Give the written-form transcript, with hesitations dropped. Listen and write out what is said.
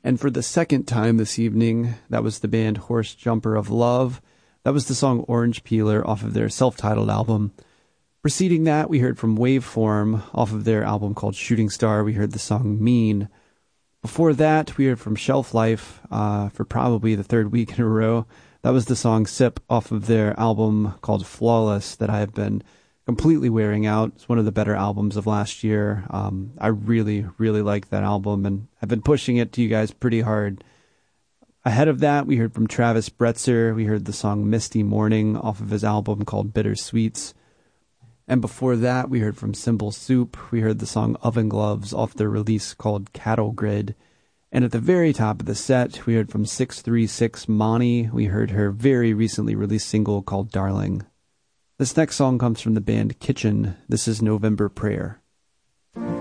And for the second time this evening, that was the band Horse Jumper of Love. That was the song Orange Peeler off of their self-titled album. Preceding that, we heard from Waveform off of their album called Shooting Star. We heard the song Mean. Before that, we heard from Shelf Life for probably the third week in a row. That was the song Sip off of their album called Flawless that I have been completely wearing out. It's one of the better albums of last year. I really, really like that album, and I've been pushing it to you guys pretty hard. Ahead of that, we heard from Travis Bretzer. We heard the song Misty Morning off of his album called Bittersweets. And before that, we heard from Cymbal Soup. We heard the song Oven Gloves off their release called Cattle Grid. And at the very top of the set, we heard from 636 Moni. We heard her very recently released single called Darling. This next song comes from the band Kitchen. This is November Prayer.